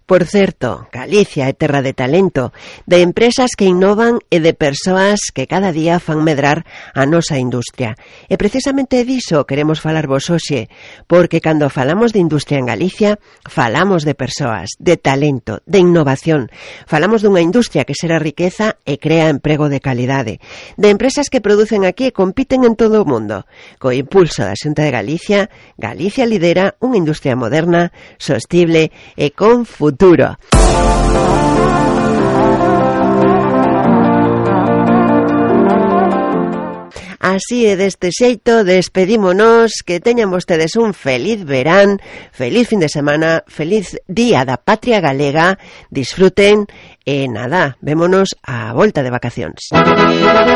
Por certo, Galicia é terra de talento, de empresas que innovan e de persoas que cada día fan medrar a nosa industria. E precisamente diso queremos falarvos hoxe, porque cando falamos de industria en Galicia, falamos de persoas, de talento, de innovación. Falamos dunha industria que xera riqueza e crea emprego de calidade, de empresas que producen aquí e compiten en todo o mundo. Co impulso da Xunta de Galicia, Galicia lidera unha industria moderna, sostible e con futuro. Así e deste xeito despedímonos, que teñan vostedes un feliz verán, feliz fin de semana, feliz Día da Patria Galega, disfruten e nada, vémonos á volta de vacacións.